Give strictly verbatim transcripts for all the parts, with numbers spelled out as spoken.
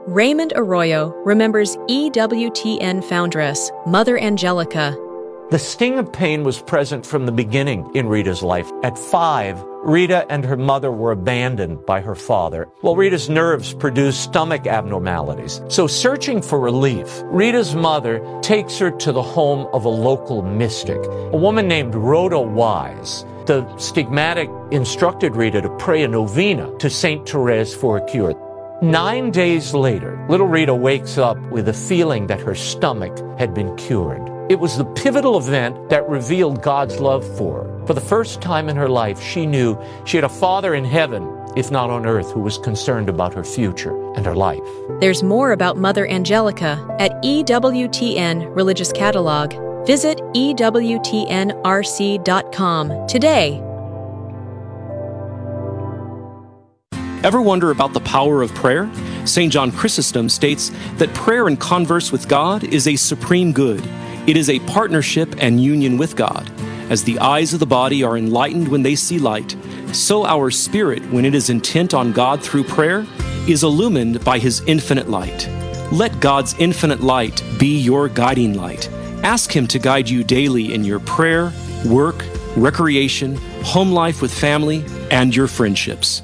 Raymond Arroyo remembers E W T N foundress, Mother Angelica. The sting of pain was present from the beginning in Rita's life. At five, Rita and her mother were abandoned by her father, while Rita's nerves produced stomach abnormalities. So searching for relief, Rita's mother takes her to the home of a local mystic, a woman named Rhoda Wise. The stigmatic instructed Rita to pray a novena to Saint Therese for a cure. Nine days later, little Rita wakes up with a feeling that her stomach had been cured. It was the pivotal event that revealed God's love for her. For the first time in her life, she knew she had a Father in heaven, if not on earth, who was concerned about her future and her life. There's more about Mother Angelica at E W T N Religious Catalog. Visit E W T N R C dot com today. Ever wonder about the power of prayer? Saint John Chrysostom states that prayer and converse with God is a supreme good. It is a partnership and union with God. As the eyes of the body are enlightened when they see light, so our spirit, when it is intent on God through prayer, is illumined by His infinite light. Let God's infinite light be your guiding light. Ask Him to guide you daily in your prayer, work, recreation, home life with family, and your friendships.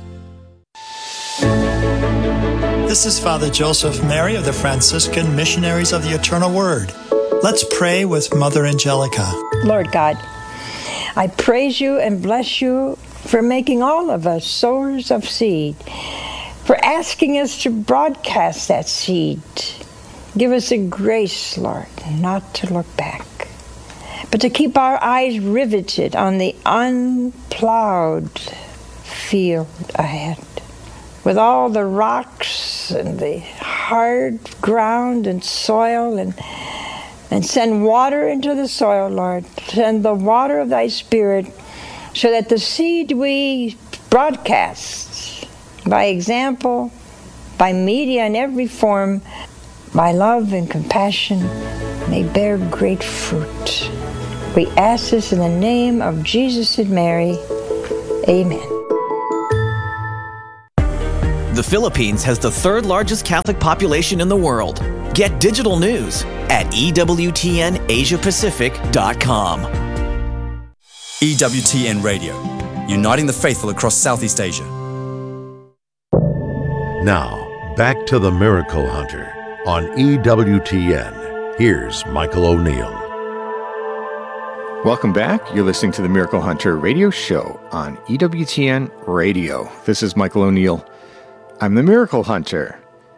This is Father Joseph Mary of the Franciscan Missionaries of the Eternal Word. Let's pray with Mother Angelica. Lord God, I praise you and bless you for making all of us sowers of seed, for asking us to broadcast that seed. Give us a grace, Lord, not to look back, but to keep our eyes riveted on the unplowed field ahead, with all the rocks and the hard ground and soil, and and send water into the soil, Lord. Send the water of thy Spirit so that the seed we broadcast by example, by media in every form, by love and compassion, may bear great fruit. We ask this in the name of Jesus and Mary. Amen. The Philippines has the third largest Catholic population in the world. Get digital news at E W T N Asia Pacific dot com. E W T N Radio, uniting the faithful across Southeast Asia. Now, back to the Miracle Hunter on E W T N. Here's Michael O'Neill. Welcome back. You're listening to the Miracle Hunter radio show on E W T N Radio. This is Michael O'Neill. I'm the Miracle Hunter.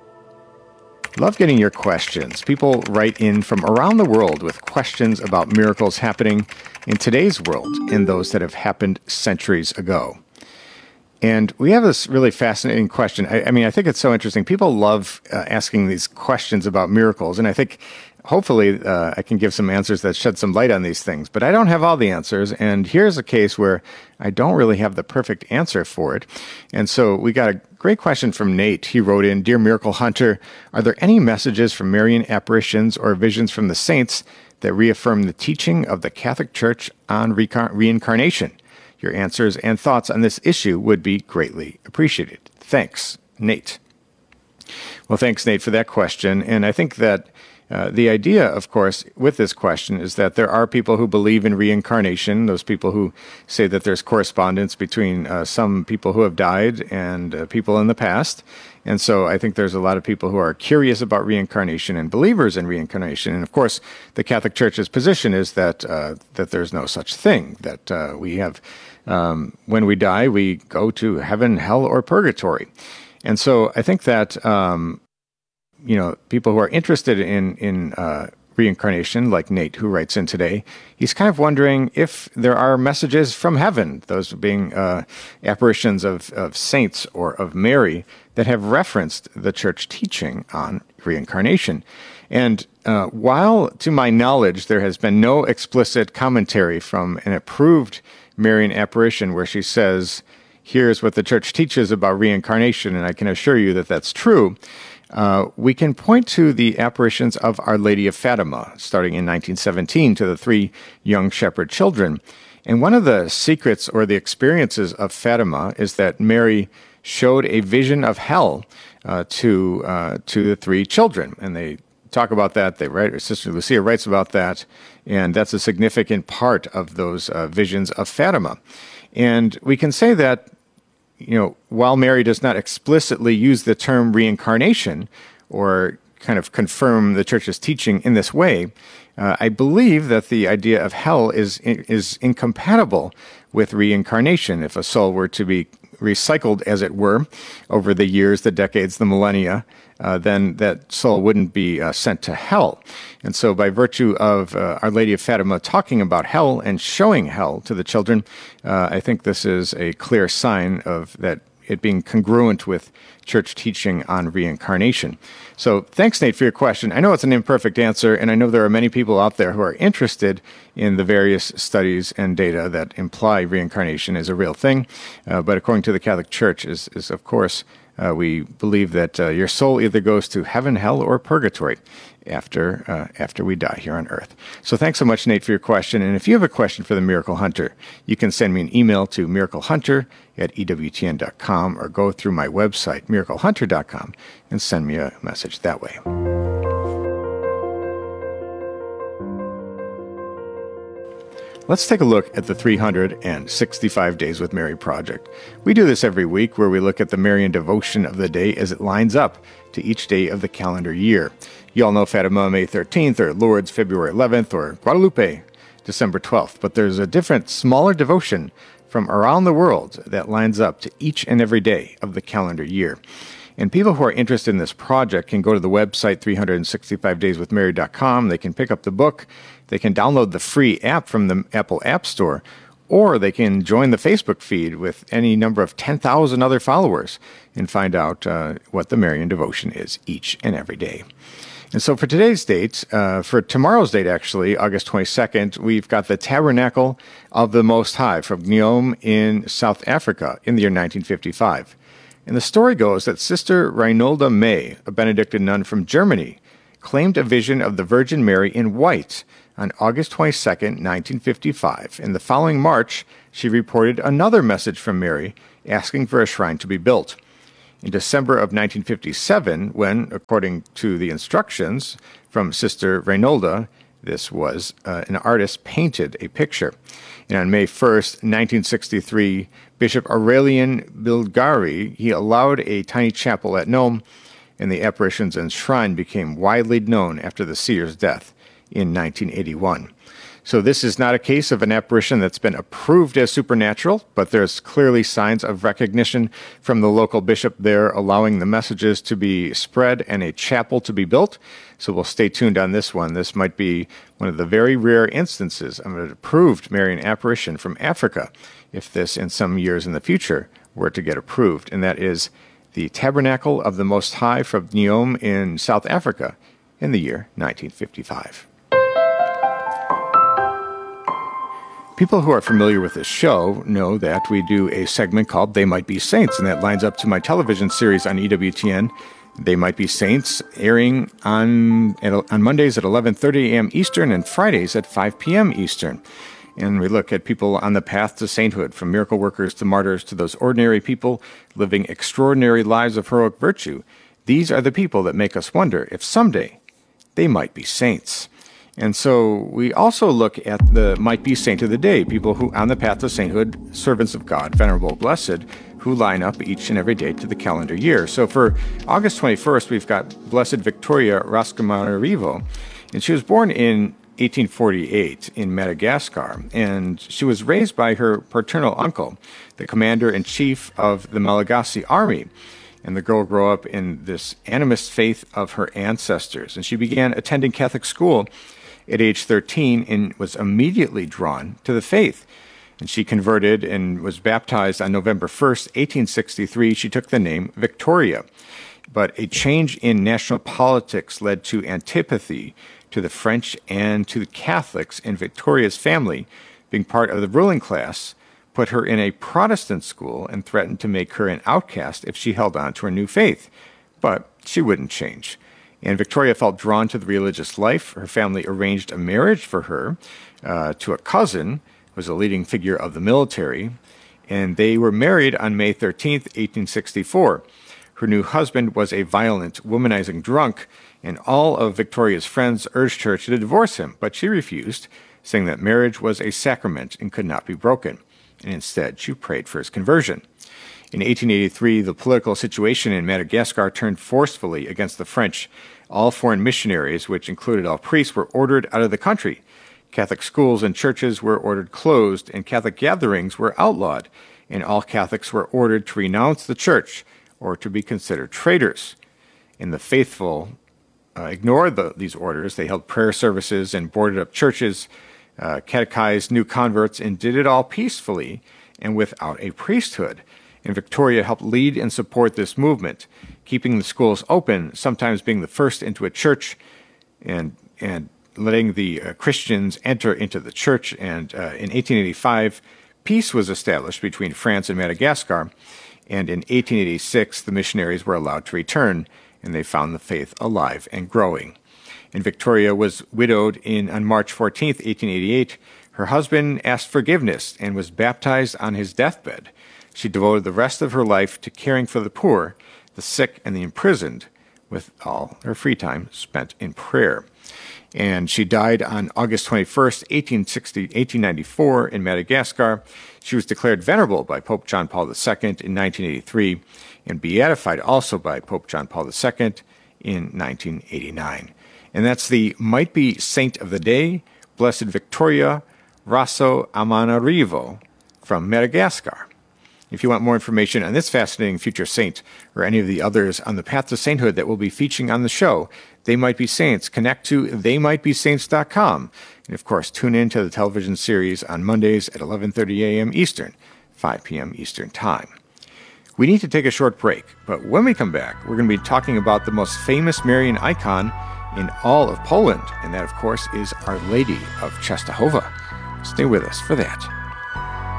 Love getting your questions. People write in from around the world with questions about miracles happening in today's world and those that have happened centuries ago. And we have this really fascinating question. I, I mean, I think it's so interesting. People love uh, asking these questions about miracles, and I think hopefully uh, I can give some answers that shed some light on these things. But I don't have all the answers, and here's a case where I don't really have the perfect answer for it. And so we got a great question from Nate. He wrote in, Dear Miracle Hunter, are there any messages from Marian apparitions or visions from the saints that reaffirm the teaching of the Catholic Church on recar- reincarnation? Your answers and thoughts on this issue would be greatly appreciated. Thanks, Nate. Well, thanks, Nate, for that question. And I think that Uh, the idea, of course, with this question is that there are people who believe in reincarnation, those people who say that there's correspondence between uh, some people who have died and uh, people in the past. And so I think there's a lot of people who are curious about reincarnation and believers in reincarnation. And, of course, the Catholic Church's position is that uh, that there's no such thing, that uh, we have, um, when we die, we go to heaven, hell, or purgatory. And so I think that Um, you know, people who are interested in, in uh, reincarnation, like Nate, who writes in today, he's kind of wondering if there are messages from heaven, those being uh, apparitions of, of saints or of Mary, that have referenced the church teaching on reincarnation. And uh, while, to my knowledge, there has been no explicit commentary from an approved Marian apparition where she says, here's what the church teaches about reincarnation, and I can assure you that that's true, Uh, we can point to the apparitions of Our Lady of Fatima, starting in nineteen seventeen, to the three young shepherd children. And one of the secrets or the experiences of Fatima is that Mary showed a vision of hell uh, to uh, to the three children, and they talk about that. They write. Sister Lucia writes about that, and that's a significant part of those uh, visions of Fatima. And we can say that, you know, while Mary does not explicitly use the term reincarnation or kind of confirm the Church's teaching in this way, uh, I believe that the idea of hell is is incompatible with reincarnation. If a soul were to be recycled, as it were, over the years, the decades, the millennia, uh, then that soul wouldn't be uh, sent to hell. And so by virtue of uh, Our Lady of Fatima talking about hell and showing hell to the children, uh, I think this is a clear sign of that it being congruent with church teaching on reincarnation. So thanks, Nate, for your question. I know it's an imperfect answer, and I know there are many people out there who are interested in the various studies and data that imply reincarnation is a real thing. Uh, but according to the Catholic Church, is, is of course, uh, we believe that uh, your soul either goes to heaven, hell, or purgatory after uh, after we die here on earth. So thanks so much, Nate, for your question. And if you have a question for the Miracle Hunter, you can send me an email to miraclehunter at E W T N dot com or go through my website, miracle hunter dot com, and send me a message that way. Let's take a look at the three hundred sixty-five Days with Mary project. We do this every week, where we look at the Marian devotion of the day as it lines up to each day of the calendar year. You all know Fatima May thirteenth, or Lourdes February eleventh, or Guadalupe December twelfth, but there's a different, smaller devotion from around the world that lines up to each and every day of the calendar year. And people who are interested in this project can go to the website three hundred sixty-five days with mary dot com. They can pick up the book. They can download the free app from the Apple App Store, or they can join the Facebook feed with any number of ten thousand other followers and find out uh, what the Marian devotion is each and every day. And so for today's date, uh, for tomorrow's date, actually, August twenty-second, we've got the Tabernacle of the Most High from Guillaume in South Africa in the year nineteen fifty-five. And the story goes that Sister Reinolda May, a Benedictine nun from Germany, claimed a vision of the Virgin Mary in white on August twenty-second, nineteen fifty-five. In the following March, she reported another message from Mary asking for a shrine to be built. In December of nineteen fifty-seven, when, according to the instructions from Sister Reinolda, this was uh, an artist painted a picture. And on May first, nineteen sixty-three, Bishop Aurelian Bilgari, he allowed a tiny chapel at Nome, and the apparitions and shrine became widely known after the seer's death in nineteen eighty-one. So this is not a case of an apparition that's been approved as supernatural, but there's clearly signs of recognition from the local bishop there allowing the messages to be spread and a chapel to be built. So we'll stay tuned on this one. This might be one of the very rare instances of an approved Marian apparition from Africa, if this in some years in the future were to get approved. And that is the Tabernacle of the Most High from Guillaume in South Africa in the year nineteen fifty-five. People who are familiar with this show know that we do a segment called They Might Be Saints, and that lines up to my television series on E W T N, They Might Be Saints, airing on on Mondays at eleven thirty a.m. Eastern and Fridays at five p.m. Eastern. And we look at people on the path to sainthood, from miracle workers to martyrs to those ordinary people living extraordinary lives of heroic virtue. These are the people that make us wonder if someday they might be saints. And so we also look at the might be saint of the day, people who on the path to sainthood, servants of God, venerable, blessed, who line up each and every day to the calendar year. So for August twenty-first, we've got Blessed Victoria Rascamararivo, and she was born in eighteen forty-eight in Madagascar, and she was raised by her paternal uncle, the commander-in-chief of the Malagasy army. And the girl grew up in this animist faith of her ancestors, and she began attending Catholic school at age thirteen and was immediately drawn to the faith. And she converted and was baptized on November first, eighteen sixty-three. She took the name Victoria. But a change in national politics led to antipathy to the French and to the Catholics, and Victoria's family, being part of the ruling class, put her in a Protestant school and threatened to make her an outcast if she held on to her new faith. But she wouldn't change. And Victoria felt drawn to the religious life. Her family arranged a marriage for her uh, to a cousin who was a leading figure of the military. And they were married on May thirteenth, eighteen sixty-four. Her new husband was a violent, womanizing drunk, and all of Victoria's friends urged her to divorce him, but she refused, saying that marriage was a sacrament and could not be broken, and instead she prayed for his conversion. In eighteen eighty-three, the political situation in Madagascar turned forcefully against the French. All foreign missionaries, which included all priests, were ordered out of the country. Catholic schools and churches were ordered closed, and Catholic gatherings were outlawed, and all Catholics were ordered to renounce the church or to be considered traitors. And the faithful uh, ignored the, these orders. They held prayer services and boarded up churches, uh, catechized new converts, and did it all peacefully and without a priesthood. And Victoria helped lead and support this movement, keeping the schools open, sometimes being the first into a church and and letting the uh, Christians enter into the church. And uh, in eighteen eighty-five, peace was established between France and Madagascar. And in eighteen eighty-six, the missionaries were allowed to return, and they found the faith alive and growing. And Victoria was widowed in on March fourteenth, eighteen eighty-eight. Her husband asked forgiveness and was baptized on his deathbed. She devoted the rest of her life to caring for the poor, the sick, and the imprisoned, with all her free time spent in prayer. And she died on August twenty-first, eighteen ninety-four, in Madagascar. She was declared venerable by Pope John Paul the Second in nineteen eighty-three, and beatified also by Pope John Paul the Second in nineteen eighty-nine. And that's the Might Be Saint of the Day, Blessed Victoria Raso Amanarivo from Madagascar. If you want more information on this fascinating future saint or any of the others on the path to sainthood that we'll be featuring on the show, They Might Be Saints, connect to they might be saints dot com. And of course, tune in to the television series on Mondays at eleven thirty a.m. Eastern, five p.m. Eastern Time. We need to take a short break, but when we come back, we're going to be talking about the most famous Marian icon in all of Poland, and that, of course, is Our Lady of Częstochowa. Stay with us for that.